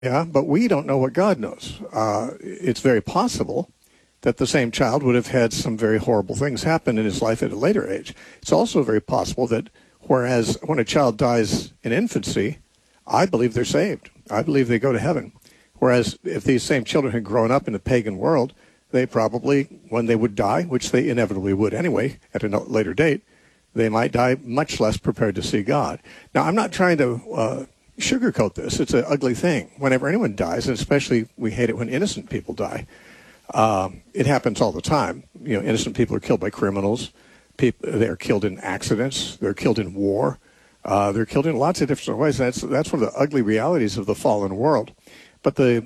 Yeah, but we don't know what God knows. It's very possible that the same child would have had some very horrible things happen in his life at a later age. It's also very possible that whereas when a child dies in infancy, I believe they're saved. I believe they go to heaven. Whereas if these same children had grown up in a pagan world, they probably, when they would die, which they inevitably would anyway at a later date, they might die much less prepared to see God. Now, I'm not trying to sugarcoat this. It's an ugly thing. Whenever anyone dies, and especially we hate it when innocent people die, it happens all the time. You know, innocent people are killed by criminals. They're killed in accidents. They're killed in war. They're killed in lots of different ways. That's one of the ugly realities of the fallen world. But the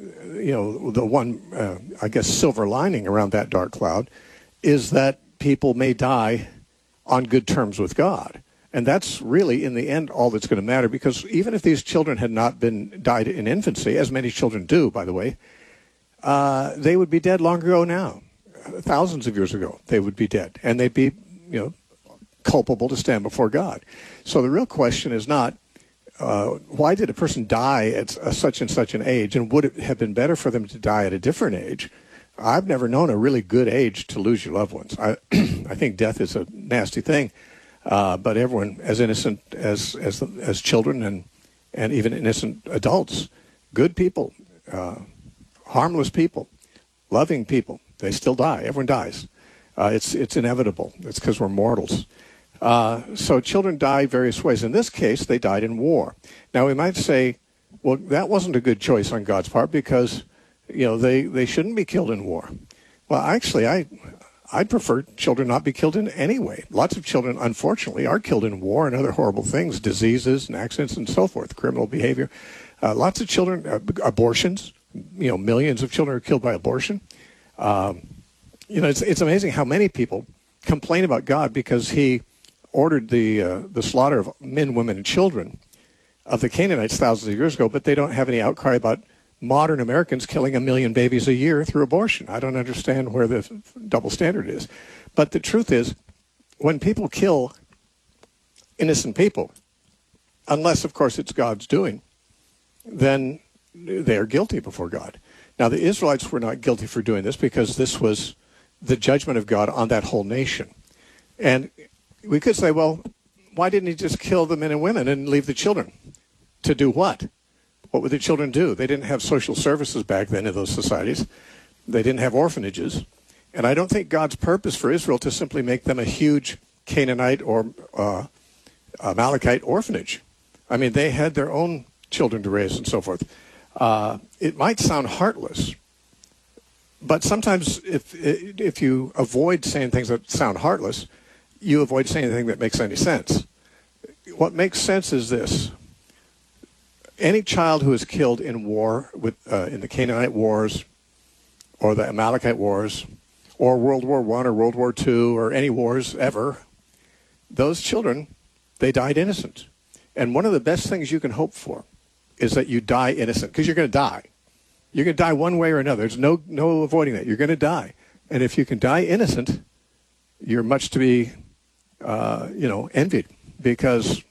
one, I guess, silver lining around that dark cloud is that people may die on good terms with God. And that's really, in the end, all that's going to matter, because even if these children had not died in infancy, as many children do, by the way, they would be dead long ago now. Thousands of years ago, they would be dead. And they'd be, culpable to stand before God. So the real question is not, why did a person die at such and such an age, and would it have been better for them to die at a different age? I've never known a really good age to lose your loved ones. I think death is a nasty thing, but everyone, as innocent as children and even innocent adults, good people, harmless people, loving people, they still die. Everyone dies. It's inevitable. It's because we're mortals. So children die various ways. In this case, they died in war. Now, we might say, well, that wasn't a good choice on God's part because, they shouldn't be killed in war. Well, actually, I'd prefer children not be killed in any way. Lots of children, unfortunately, are killed in war and other horrible things, diseases and accidents and so forth, criminal behavior. Lots of children, abortions, millions of children are killed by abortion. It's amazing how many people complain about God because he ordered the slaughter of men, women, and children of the Canaanites thousands of years ago, but they don't have any outcry about modern Americans killing 1 million babies a year through abortion. I don't understand where the double standard is. But the truth is, when people kill innocent people, unless, of course, it's God's doing, then they are guilty before God. Now, the Israelites were not guilty for doing this because this was the judgment of God on that whole nation. And we could say, well, why didn't he just kill the men and women and leave the children? To do what? What would the children do? They didn't have social services back then in those societies. They didn't have orphanages. And I don't think God's purpose for Israel to simply make them a huge Canaanite or Amalekite orphanage. I mean, they had their own children to raise and so forth. It might sound heartless, but sometimes if you avoid saying things that sound heartless, you avoid saying anything that makes any sense. What makes sense is this. Any child who is killed in war, in the Canaanite Wars or the Amalekite Wars or World War I or World War II or any wars ever, those children, they died innocent. And one of the best things you can hope for is that you die innocent, because you're going to die. You're going to die one way or another. There's no avoiding that. You're going to die. And if you can die innocent, you're much to be, envied, because,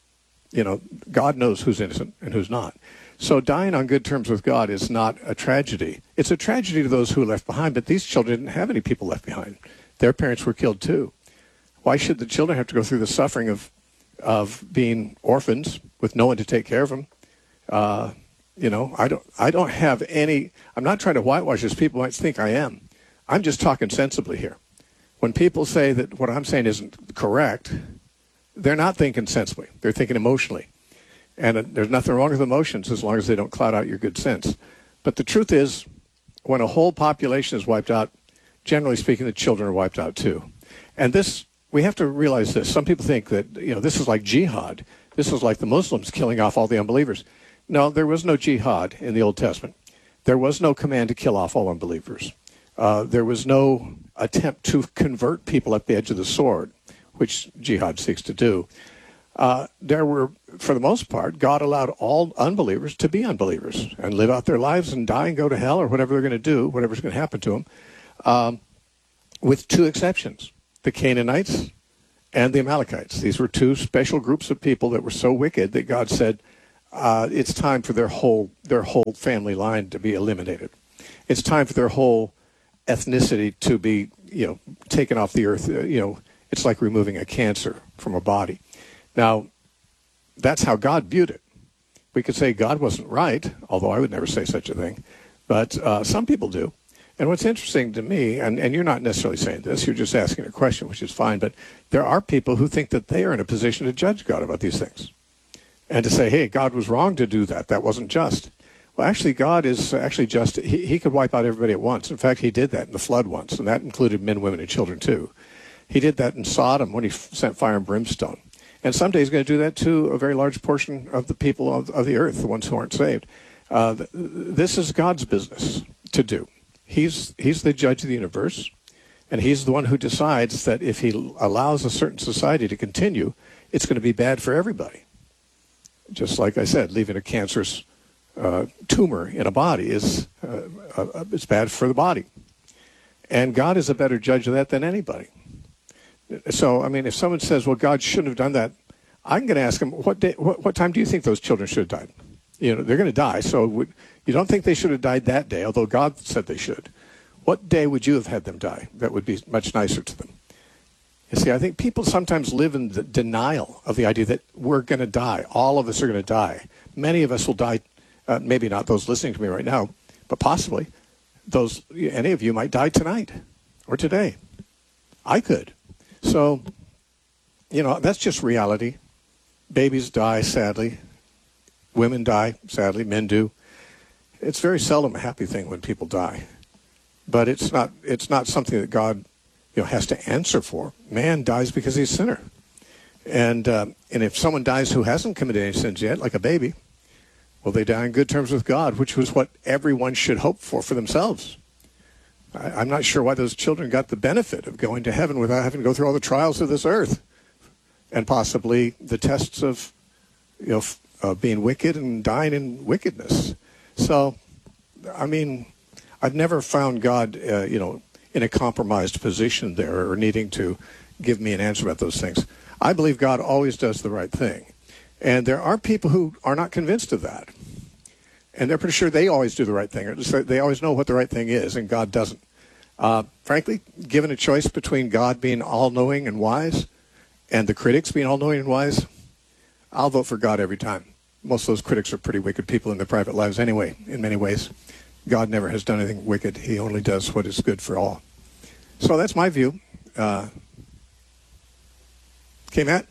God knows who's innocent and who's not. So dying on good terms with God is not a tragedy. It's a tragedy to those who are left behind, but these children didn't have any people left behind. Their parents were killed too. Why should the children have to go through the suffering of being orphans with no one to take care of them? I don't have any, I'm not trying to whitewash this. People might think I am. I'm just talking sensibly here. When people say that what I'm saying isn't correct, they're not thinking sensibly. They're thinking emotionally. And there's nothing wrong with emotions as long as they don't cloud out your good sense. But the truth is, when a whole population is wiped out, generally speaking, the children are wiped out too. And this, we have to realize this. Some people think that, this is like jihad. This is like the Muslims killing off all the unbelievers. No, there was no jihad in the Old Testament. There was no command to kill off all unbelievers. There was no attempt to convert people at the edge of the sword, which jihad seeks to do. There were, for the most part, God allowed all unbelievers to be unbelievers and live out their lives and die and go to hell or whatever they're going to do, whatever's going to happen to them, with two exceptions, the Canaanites and the Amalekites. These were two special groups of people that were so wicked that God said, it's time for their whole family line to be eliminated. It's time for their whole ethnicity to be, taken off the earth. It's like removing a cancer from a body. Now, that's how God viewed it. We could say God wasn't right, although I would never say such a thing, but some people do. And what's interesting to me, and you're not necessarily saying this, you're just asking a question, which is fine, but there are people who think that they are in a position to judge God about these things and to say, hey, God was wrong to do that. That wasn't just. Well, actually, God is actually just. He could wipe out everybody at once. In fact, he did that in the flood once, and that included men, women, and children, too. He did that in Sodom when he sent fire and brimstone. And someday he's going to do that to a very large portion of the people of the earth, the ones who aren't saved. This is God's business to do. He's the judge of the universe, and he's the one who decides that if he allows a certain society to continue, it's going to be bad for everybody. Just like I said, leaving a cancerous tumor in a body is it's bad for the body. And God is a better judge of that than anybody. So, I mean, if someone says, well, God shouldn't have done that, I'm going to ask them, what time do you think those children should have died? They're going to die, so you don't think they should have died that day, although God said they should. What day would you have had them die that would be much nicer to them? You see, I think people sometimes live in the denial of the idea that we're going to die. All of us are going to die. Many of us will die, maybe not those listening to me right now, but possibly any of you might die tonight or today. I could. So, that's just reality. Babies die, sadly. Women die, sadly. Men do. It's very seldom a happy thing when people die. But it's not something that God, has to answer for. Man dies because he's a sinner. And if someone dies who hasn't committed any sins yet, like a baby, well, they die in good terms with God, which was what everyone should hope for themselves. I'm not sure why those children got the benefit of going to heaven without having to go through all the trials of this earth and possibly the tests of, being wicked and dying in wickedness. So, I mean, I've never found God, in a compromised position there or needing to give me an answer about those things. I believe God always does the right thing. And there are people who are not convinced of that. And they're pretty sure they always do the right thing. Or they always know what the right thing is, and God doesn't. Frankly, given a choice between God being all-knowing and wise and the critics being all-knowing and wise, I'll vote for God every time. Most of those critics are pretty wicked people in their private lives anyway, in many ways. God never has done anything wicked. He only does what is good for all. So that's my view. Okay, Matt?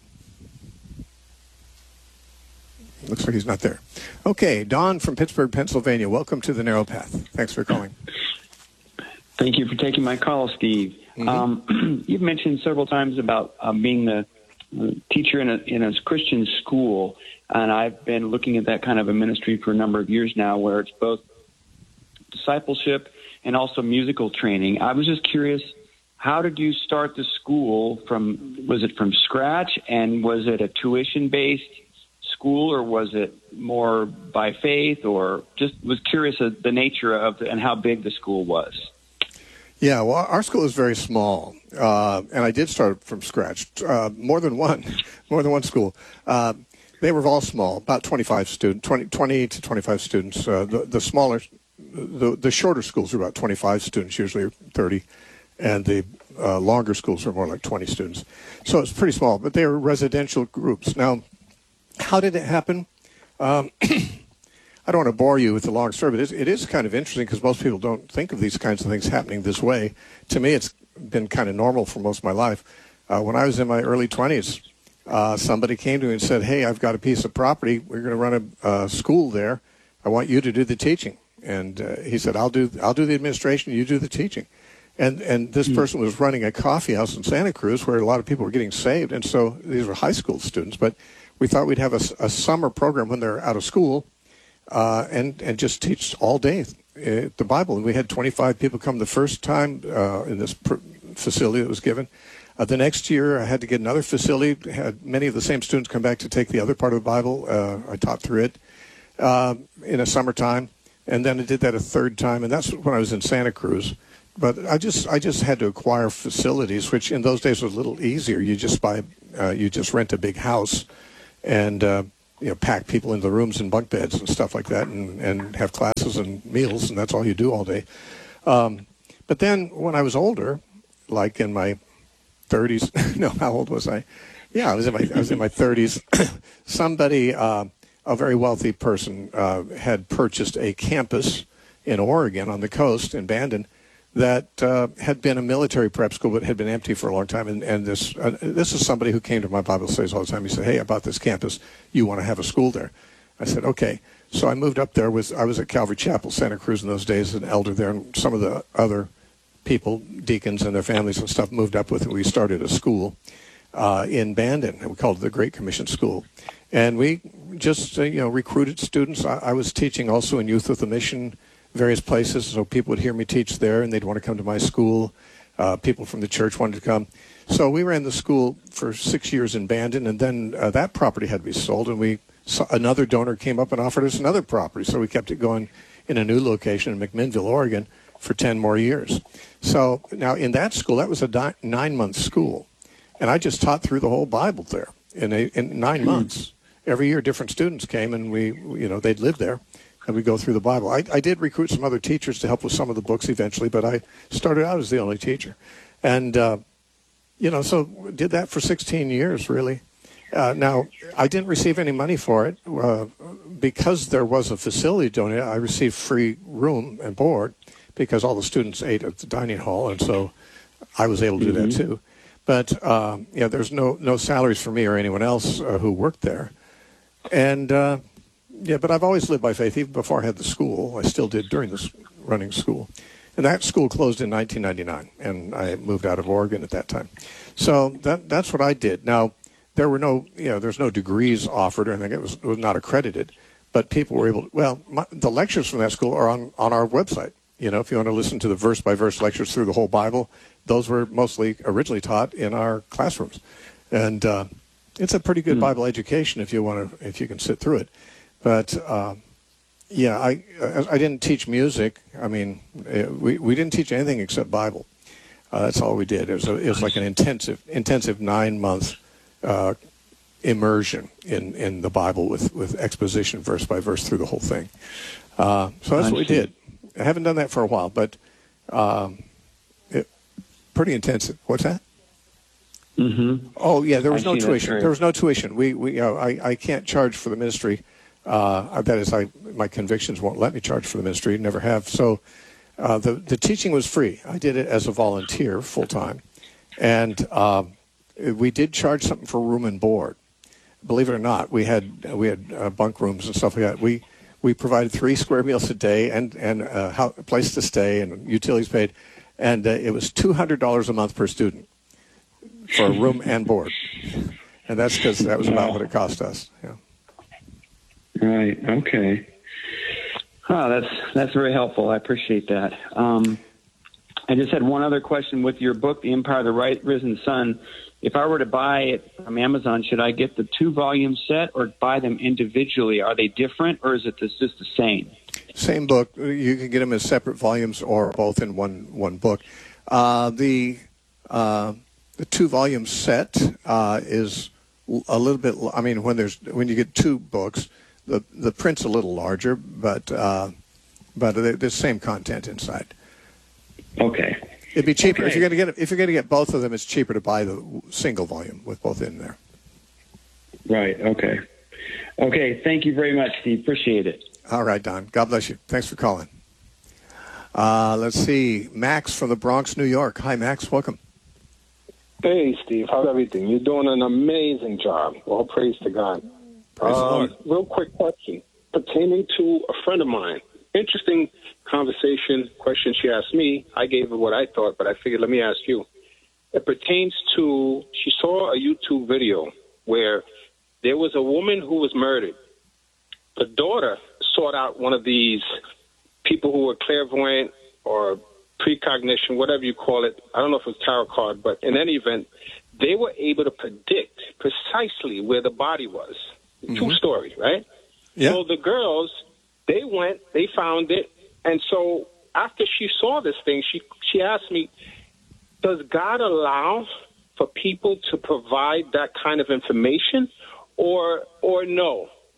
Looks like he's not there. Okay, Don from Pittsburgh, Pennsylvania. Welcome to The Narrow Path. Thanks for calling. Thank you for taking my call, Steve. Mm-hmm. You've mentioned several times about being the teacher in a Christian school, and I've been looking at that kind of a ministry for a number of years now, where it's both discipleship and also musical training. I was just curious, how did you start the school was it from scratch, and was it a tuition-based school, or was it more by faith, or just was curious of the nature of and how big the school was? Yeah, well, our school is very small, and I did start from scratch. More than one school. They were all small, about 25 students, 20 to 25 students. The smaller, the shorter schools were about 25 students, usually 30, and the longer schools were more like 20 students. So it's pretty small, but they were residential groups. Now, how did it happen? I don't want to bore you with the long story, but it is kind of interesting because most people don't think of these kinds of things happening this way. To me, it's been kind of normal for most of my life. When I was in my early 20s, somebody came to me and said, hey, I've got a piece of property. We're going to run a school there. I want you to do the teaching. And he said, I'll do the administration, you do the teaching. And this person was running a coffee house in Santa Cruz where a lot of people were getting saved. And so these were high school students. But we thought we'd have a summer program when they're out of school and just teach all day the Bible. And we had 25 people come the first time in this facility that was given. The next year, I had to get another facility, had many of the same students come back to take the other part of the Bible. I taught through it in a summertime. And then I did that a third time, and that's when I was in Santa Cruz. But I just had to acquire facilities, which in those days was a little easier. You just rent a big house, and pack people into the rooms and bunk beds and stuff like that, and have classes and meals, and that's all you do all day. But then when I was older, like in my 30s, no, how old was I? Yeah, I was in my 30s. Somebody, a very wealthy person, had purchased a campus in Oregon on the coast in Bandon that had been a military prep school but had been empty for a long time. And this is somebody who came to my Bible studies all the time. He said, "Hey, I bought this campus. You want to have a school there?" I said, "Okay." So I moved up there. I was at Calvary Chapel, Santa Cruz in those days, an elder there, and some of the other people, deacons and their families and stuff, moved up with it. We started a school in Bandon, and we called it the Great Commission School. And we just recruited students. I was teaching also in Youth with a Mission, various places, so people would hear me teach there, and they'd want to come to my school. People from the church wanted to come. So we ran the school for 6 years in Bandon, and then that property had to be sold, and another donor came up and offered us another property, so we kept it going in a new location in McMinnville, Oregon, for 10 more years. So now in that school, that was a 9-month school, and I just taught through the whole Bible there in 9 months. Every year, different students came, and they'd live there. And we go through the Bible. I did recruit some other teachers to help with some of the books eventually, but I started out as the only teacher. And, so did that for 16 years, really. Now, I didn't receive any money for it. Because there was a facility donated, I received free room and board because all the students ate at the dining hall, and so I was able to do that too. But, there's no salaries for me or anyone else who worked there. And... but I've always lived by faith, even before I had the school. I still did during this running school. And that school closed in 1999, and I moved out of Oregon at that time. So that's what I did. Now, there were there's no degrees offered or anything. It was not accredited, but people were able to, the lectures from that school are on our website. If you want to listen to the verse-by-verse lectures through the whole Bible, those were mostly originally taught in our classrooms. And it's a pretty good Bible education if you can sit through it. But, I didn't teach music. I mean, we didn't teach anything except Bible. That's all we did. It was like an intensive 9-month immersion in the Bible with exposition verse by verse through the whole thing. So that's what we did. I haven't done that for a while, but pretty intensive. What's that? Mm-hmm. Oh, yeah, there was no tuition. There was no tuition. I can't charge for the ministry. That is, my convictions won't let me charge for the ministry, never have. So the teaching was free. I did it as a volunteer full time. And we did charge something for room and board. Believe it or not, we had bunk rooms and stuff like that. We provided 3 square meals a day and a place to stay and utilities paid. And it was $200 a month per student for room and board. And that's because that was about what it cost us. Yeah. Right. Okay. Oh, that's very helpful. I appreciate that. I just had one other question with your book, The Empire of the Risen Sun. If I were to buy it from Amazon, should I get the 2-volume set or buy them individually? Are they different, or is it just the same? Same book. You can get them as separate volumes or both in one book. The 2-volume set is a little bit. I mean, when you get 2 books. The print's a little larger, but the same content inside. Okay. It'd be cheaper if you're going to get both of them. It's cheaper to buy the single volume with both in there. Right. Okay. Okay. Thank you very much, Steve. Appreciate it. All right, Don. God bless you. Thanks for calling. Let's see, Max from the Bronx, New York. Hi, Max. Welcome. Hey, Steve. How's everything? You're doing an amazing job. All praise to God. Praise the Lord. Real quick question pertaining to a friend of mine. Interesting question she asked me. I gave her what I thought, but I figured let me ask you. It pertains to, she saw a YouTube video where there was a woman who was murdered. The daughter sought out one of these people who were clairvoyant or precognition, whatever you call it. I don't know if it was tarot card, but in any event, they were able to predict precisely where the body was. True story, right? Yeah. So the girls, they went, they found it, and so after she saw this thing, she asked me, does God allow for people to provide that kind of information or no?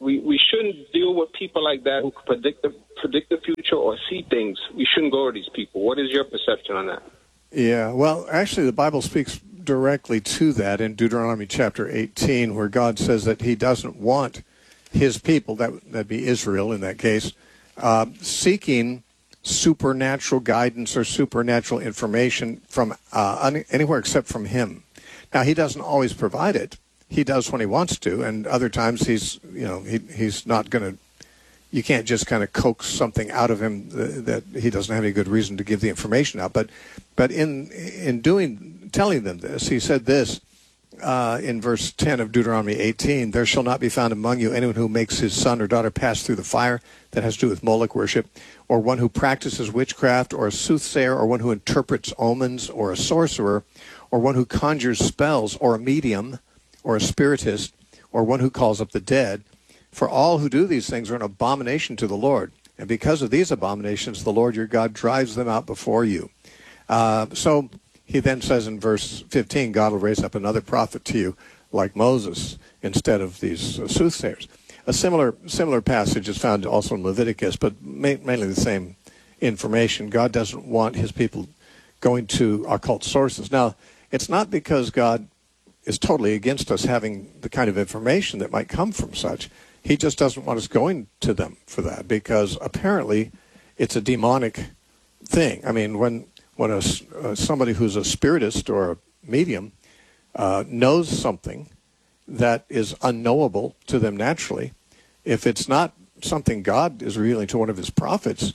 we shouldn't deal with people like that who could predict the future or see things. We shouldn't go to these people. What is your perception on that? Yeah, well, actually, the Bible speaks directly to that in Deuteronomy chapter 18, where God says that he doesn't want his people, that'd be Israel in that case, seeking supernatural guidance or supernatural information from anywhere except from him. Now, he doesn't always provide it. He does when he wants to, and other times he's not going to. You can't just kind of coax something out of him that he doesn't have any good reason to give the information out. But in telling them this, he said this in verse 10 of Deuteronomy 18: "There shall not be found among you anyone who makes his son or daughter pass through the fire," that has to do with Moloch worship, "or one who practices witchcraft, or a soothsayer, or one who interprets omens, or a sorcerer, or one who conjures spells, or a medium, or a spiritist, or one who calls up the dead. For all who do these things are an abomination to the Lord. And because of these abominations, the Lord your God drives them out before you." So he then says in verse 15, God will raise up another prophet to you like Moses instead of these soothsayers. A similar passage is found also in Leviticus, but mainly the same information. God doesn't want his people going to occult sources. Now, it's not because God is totally against us having the kind of information that might come from such. He just doesn't want us going to them for that, because apparently it's a demonic thing. I mean, when somebody who's a spiritist or a medium knows something that is unknowable to them naturally, if it's not something God is revealing to one of his prophets,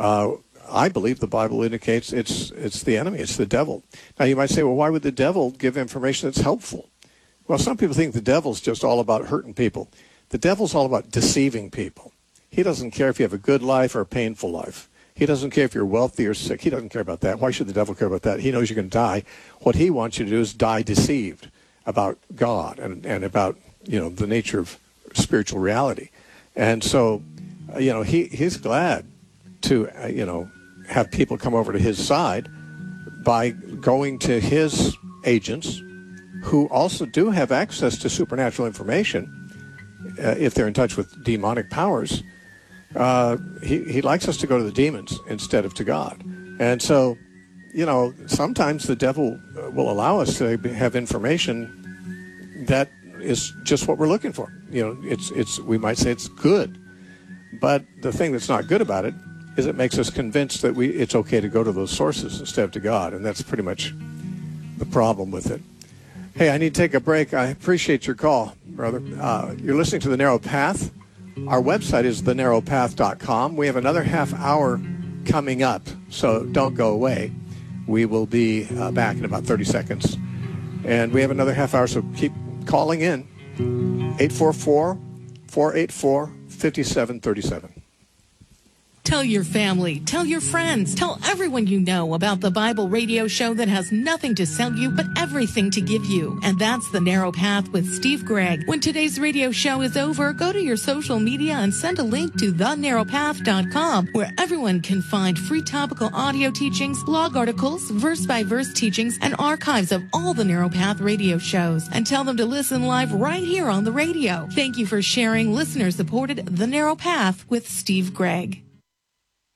I believe the Bible indicates it's the enemy, it's the devil. Now you might say, well, why would the devil give information that's helpful? Well, some people think the devil's just all about hurting people. The devil's all about deceiving people. He doesn't care if you have a good life or a painful life. He doesn't care if you're wealthy or sick. He doesn't care about that. Why should the devil care about that? He knows you're going to die. What he wants you to do is die deceived about God and about, the nature of spiritual reality. And so, he's glad to, have people come over to his side by going to his agents who also do have access to supernatural information if they're in touch with demonic powers. He likes us to go to the demons instead of to God. And so, sometimes the devil will allow us to have information that is just what we're looking for. We might say it's good, but the thing that's not good about it is it makes us convinced that it's okay to go to those sources instead of to God, and that's pretty much the problem with it. Hey, I need to take a break. I appreciate your call, brother. You're listening to The Narrow Path. Our website is thenarrowpath.com. We have another half hour coming up, so don't go away. We will be back in about 30 seconds. And we have another half hour, so keep calling in. 844-484-5737. Tell your family, tell your friends, tell everyone you know about the Bible radio show that has nothing to sell you but everything to give you. And that's The Narrow Path with Steve Gregg. When today's radio show is over, go to your social media and send a link to thenarrowpath.com, where everyone can find free topical audio teachings, blog articles, verse-by-verse teachings, and archives of all the Narrow Path radio shows. And tell them to listen live right here on the radio. Thank you for sharing listener-supported The Narrow Path with Steve Gregg.